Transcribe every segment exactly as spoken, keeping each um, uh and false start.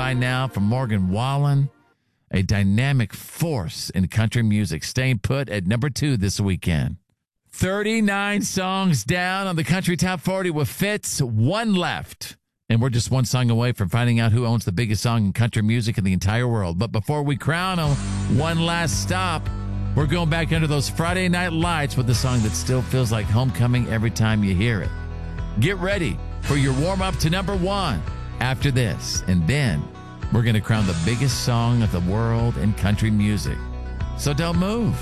by now from Morgan Wallen, a dynamic force in country music, staying put at number two this weekend. thirty-nine songs down on the Country Top forty with Fitz, one left. And we're just one song away from finding out who owns the biggest song in country music in the entire world. But before we crown him, one last stop. We're going back under those Friday night lights with the song that still feels like homecoming every time you hear it. Get ready for your warm-up to number one after this. And then we're going to crown the biggest song of the world in country music. So don't move.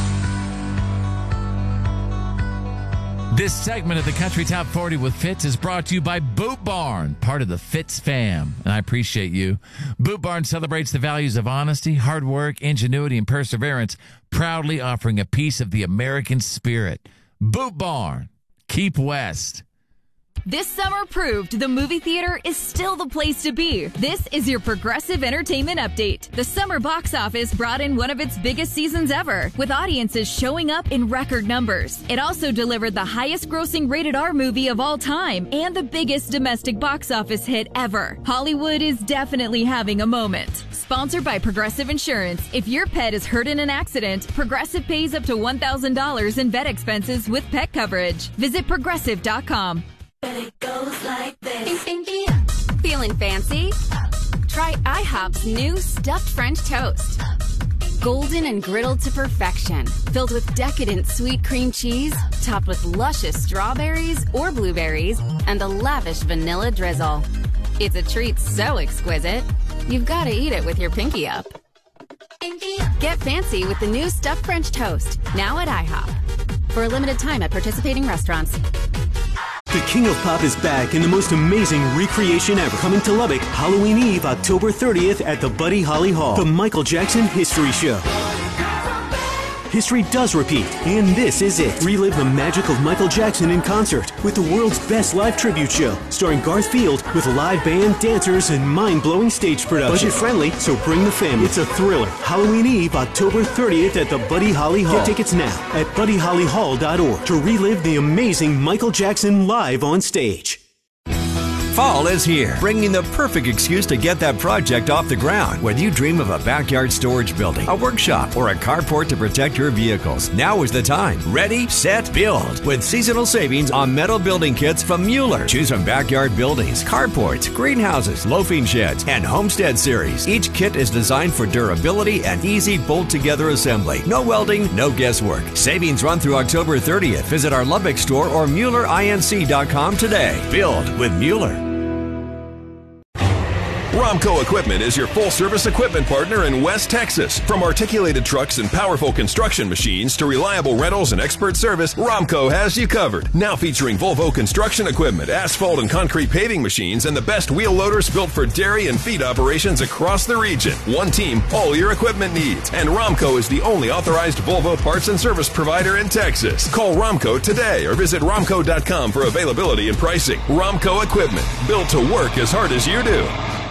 This segment of the Country Top forty with Fitz is brought to you by Boot Barn, part of the Fitz fam, and I appreciate you. Boot Barn celebrates the values of honesty, hard work, ingenuity, and perseverance, proudly offering a piece of the American spirit. Boot Barn, keep west. This summer proved the movie theater is still the place to be. This is your Progressive Entertainment Update. The summer box office brought in one of its biggest seasons ever, with audiences showing up in record numbers. It also delivered the highest grossing rated R movie of all time and the biggest domestic box office hit ever. Hollywood is definitely having a moment. Sponsored by Progressive Insurance. If your pet is hurt in an accident, Progressive pays up to one thousand dollars in vet expenses with pet coverage. Visit progressive dot com. It goes like this. Feeling fancy? Try IHOP's new stuffed French toast. Golden and griddled to perfection, filled with decadent sweet cream cheese, topped with luscious strawberries or blueberries, and a lavish vanilla drizzle. It's a treat so exquisite, you've got to eat it with your pinky up. Get fancy with the new stuffed French toast, now at IHOP. For a limited time at participating restaurants. The King of Pop is back in the most amazing recreation ever. Coming to Lubbock, Halloween Eve, October thirtieth at the Buddy Holly Hall. The Michael Jackson History Show. History does repeat, and this is it. Relive the magic of Michael Jackson in concert with the world's best live tribute show, starring Garth Field with live band, dancers, and mind-blowing stage production. Budget-friendly, so bring the family. It's a thriller. Halloween Eve, October thirtieth at the Buddy Holly Hall. Get tickets now at buddy holly hall dot org to relive the amazing Michael Jackson live on stage. Fall is here, bringing the perfect excuse to get that project off the ground. Whether you dream of a backyard storage building, a workshop, or a carport to protect your vehicles, now is the time. Ready, set, build. With seasonal savings on metal building kits from Mueller. Choose from backyard buildings, carports, greenhouses, loafing sheds, and homestead series. Each kit is designed for durability and easy bolt-together assembly. No welding, no guesswork. Savings run through October thirtieth. Visit our Lubbock store or Mueller Inc dot com today. Build with Mueller. Romco Equipment is your full-service equipment partner in West Texas. From articulated trucks and powerful construction machines to reliable rentals and expert service, Romco has you covered. Now featuring Volvo construction equipment, asphalt and concrete paving machines, and the best wheel loaders built for dairy and feed operations across the region. One team, all your equipment needs. And Romco is the only authorized Volvo parts and service provider in Texas. Call Romco today or visit romco dot com for availability and pricing. Romco Equipment, built to work as hard as you do.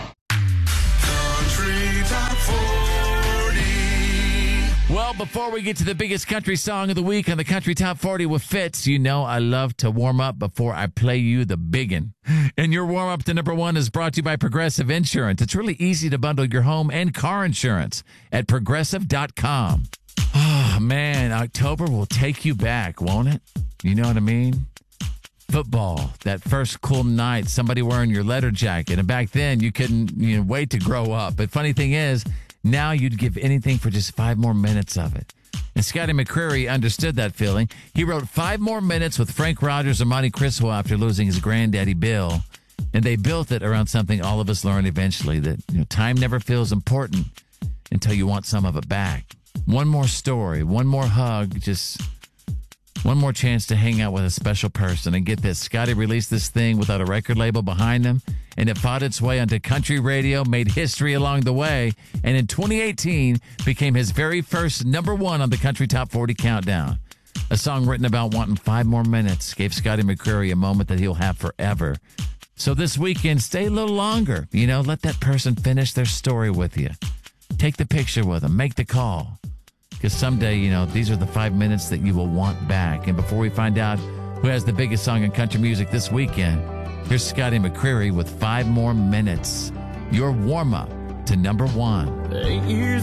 Well, before we get to the biggest country song of the week on the Country Top forty with Fitz, you know I love to warm up before I play you the biggin'. And your warm-up to number one is brought to you by Progressive Insurance. It's really easy to bundle your home and car insurance at progressive dot com. Oh, man, October will take you back, won't it? You know what I mean? Football, that first cool night, somebody wearing your letter jacket. And back then, you couldn't you know, wait to grow up. But funny thing is, now you'd give anything for just five more minutes of it. And Scotty McCreery understood that feeling. He wrote Five More Minutes with Frank Rogers and Monty Criswell after losing his granddaddy Bill. And they built it around something all of us learned eventually, that you know, time never feels important until you want some of it back. One more story, one more hug, just one more chance to hang out with a special person. And get this, Scotty released this thing without a record label behind him, and it fought its way onto country radio, made history along the way, and in twenty eighteen became his very first number one on the Country Top forty Countdown. A song written about wanting five more minutes gave Scotty McCreery a moment that he'll have forever. So this weekend, stay a little longer. You know, let that person finish their story with you. Take the picture with them. Make the call. Because someday, you know, these are the five minutes that you will want back. And before we find out who has the biggest song in country music this weekend, here's Scotty McCreery with Five More Minutes. your warm up to number one. Eight years